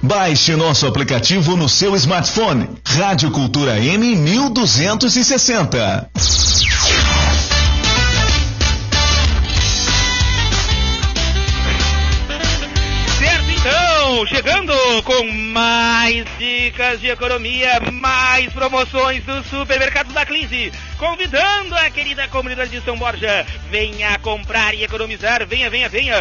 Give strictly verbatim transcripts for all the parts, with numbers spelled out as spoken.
Baixe nosso aplicativo no seu smartphone. Rádio Cultura M mil duzentos e sessenta. Certo, então, chegando com mais dicas de economia, mais promoções do Supermercado Baclise. Convidando a querida comunidade de São Borja, venha comprar e economizar, venha, venha, venha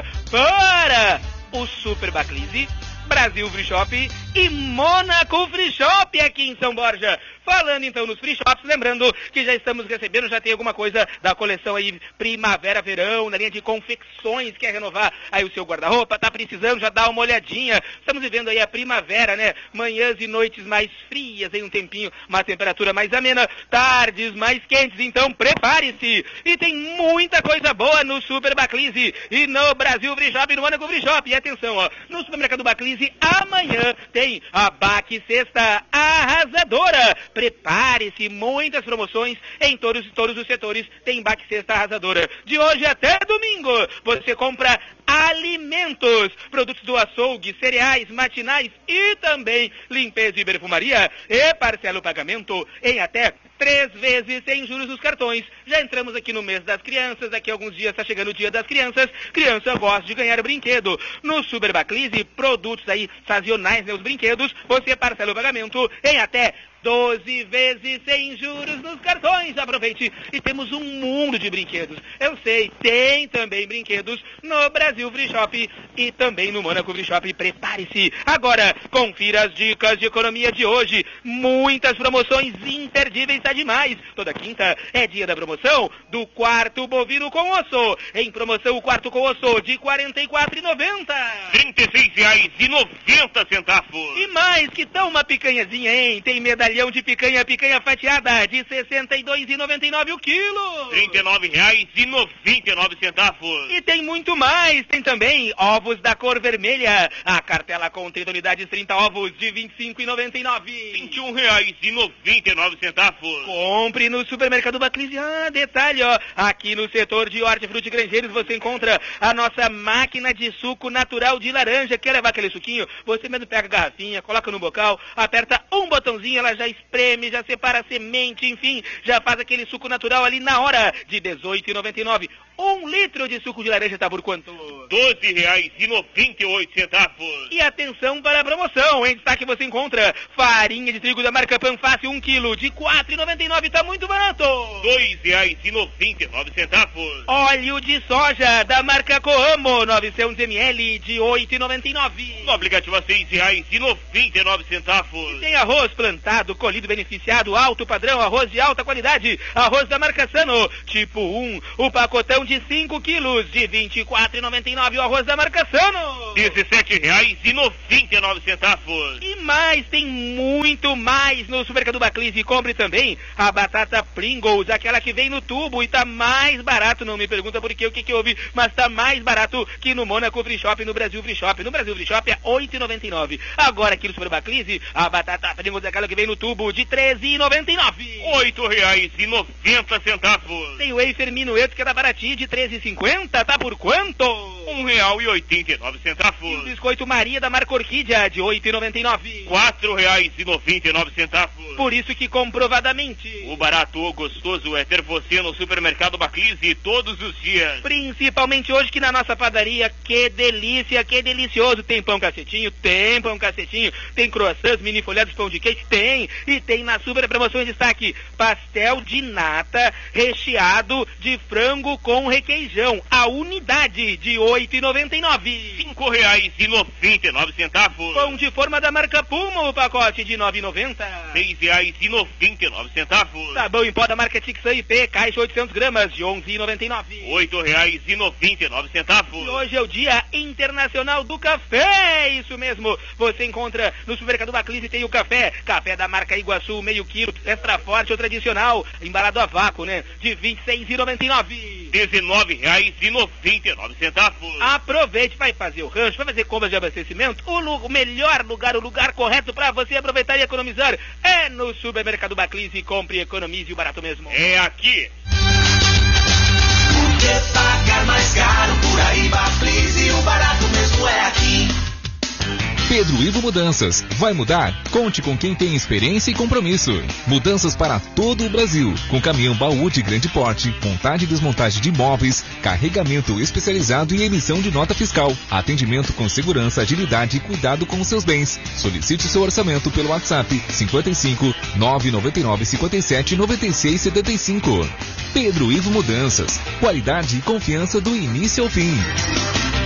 para o Super Baclise, Brasil Free Shop e Mônaco Free Shop aqui em São Borja. Falando então nos free shops, lembrando que já estamos recebendo, já tem alguma coisa da coleção aí primavera-verão, na linha de confecções, quer renovar aí o seu guarda-roupa, tá precisando, já dá uma olhadinha. Estamos vivendo aí a primavera, né? Manhãs e noites mais frias, aí um tempinho, uma temperatura mais amena, tardes mais quentes, então prepare-se. E tem muita coisa boa no Super Baclise e no Brasil Free Shop e no Mônaco Free Shop. E atenção, ó, no Supermercado Baclise amanhã tem a Baque Sexta Arrasadora. Prepare-se, muitas promoções em todos, todos os setores. Tem Baque Sexta Arrasadora. De hoje até domingo, você compra alimentos, produtos do açougue, cereais, matinais e também limpeza e perfumaria. E parcela o pagamento em até três vezes sem juros dos cartões. Já entramos aqui no mês das crianças, daqui a alguns dias está chegando o dia das crianças. Criança gosta de ganhar brinquedo. No Super Baclise, produtos aí sazonais, né, os brinquedos, você parcela o pagamento em até doze vezes sem juros nos cartões. Aproveite, e temos um mundo de brinquedos. Eu sei, tem também brinquedos no Brasil Free Shop e também no Mônaco Free Shop. Prepare-se. Agora, confira as dicas de economia de hoje. Muitas promoções imperdíveis, tá demais. Toda quinta é dia da promoção do quarto bovino com osso. Em promoção, o quarto com osso de quarenta e quatro reais e noventa centavos. trinta e seis reais e noventa centavos. E mais, que tal uma picanhazinha, hein? Tem medalhão de picanha, picanha fatiada de sessenta e dois reais e noventa e nove centavos o quilo. trinta e nove reais e noventa e nove centavos. E tem muito mais. Tem também ovos da cor vermelha. A cartela com trinta unidades, trinta ovos de vinte e cinco reais e noventa e nove centavos. vinte e um reais e noventa e nove centavos. Compre no Supermercado Baclise. Ah, detalhe, ó. Aqui no setor de hortifruti grangeiros você encontra a nossa máquina de suco natural de laranja. Quer levar aquele suquinho? Você mesmo pega a garrafinha, coloca no bocal, aperta um botãozinho, ela já espreme, já separa a semente, enfim, já faz aquele suco natural ali na hora, de dezoito reais e noventa e nove centavos. Um litro de suco de laranja tá por quanto? doze reais e noventa e oito centavos. E atenção para a promoção, em destaque você encontra farinha de trigo da marca Panfácil, um quilo de quatro reais e noventa e nove centavos, tá muito barato. dois reais e noventa e nove centavos. Óleo de soja da marca Coamo, novecentos mililitros, de oito reais e noventa e nove centavos. No aplicativo a seis reais e noventa e nove centavos. E tem arroz plantado, colhido, beneficiado, alto padrão, arroz de alta qualidade, arroz da marca Sano, tipo um, o pacotão de cinco quilos, de vinte e quatro reais e noventa e nove centavos, o arroz da marca Sano. dezessete reais e noventa e nove centavos. E mais, tem muito mais no Supermercado Baclise. Compre também a batata Pringles, aquela que vem no tubo e tá mais barato, não me pergunta por quê, o que que houve, mas tá mais barato que no Mônaco Free Shop e no Brasil Free Shop. No Brasil Free Shop é oito reais e noventa e nove centavos. Agora aqui no Super Baclise, a batata Pringles, aquela que vem no tubo, de treze reais e noventa e nove centavos. oito reais e noventa centavos. Tem o wafer minueto que é da baratinha, de treze reais e cinquenta centavos, tá por quanto? um real e oitenta e nove centavos. E o biscoito Maria da marca Orquídea, de oito reais e noventa e nove centavos. quatro reais e noventa e nove centavos. Por isso que comprovadamente o barato ou gostoso é ter você no Supermercado Baclise todos os dias. Principalmente hoje, que na nossa padaria, que delícia, que delicioso. Tem pão cacetinho? Tem pão cacetinho. Tem croissants, mini folhados, pão de queijo? Tem. E tem na super promoção em destaque pastel de nata recheado de frango com requeijão. A unidade de oito reais e noventa e nove centavos. cinco reais e noventa e nove centavos. Pão de forma da marca Puma, o pacote de nove reais e noventa centavos. seis reais e noventa e nove centavos. Sabão em pó da marca Tixan I P, caixa oitocentos gramas, de onze reais e noventa e nove centavos. oito reais e noventa e nove centavos. E hoje é o Dia Internacional do Café, isso mesmo. Você encontra no Supermercado Baclise, tem o café, café da marca Iguaçu, meio quilo, extra forte ou tradicional, embalado a vácuo, né? De vinte e seis reais e noventa e nove centavos. dezenove reais e noventa e nove centavos. Aproveite, vai fazer o rancho, vai fazer compras de abastecimento. O, lu- o melhor lugar, o lugar correto para você aproveitar e economizar é no Supermercado Baclise. Compre, economize o barato mesmo. É aqui. Por que pagar mais caro por aí, Baclise? O barato mesmo é aqui. Pedro Ivo Mudanças. Vai mudar? Conte com quem tem experiência e compromisso. Mudanças para todo o Brasil, com caminhão baú de grande porte, montagem e desmontagem de móveis, carregamento especializado e emissão de nota fiscal. Atendimento com segurança, agilidade e cuidado com os seus bens. Solicite seu orçamento pelo WhatsApp cinquenta e cinco, nove nove nove, cinquenta e sete, noventa e seis, setenta e cinco. Pedro Ivo Mudanças. Qualidade e confiança do início ao fim.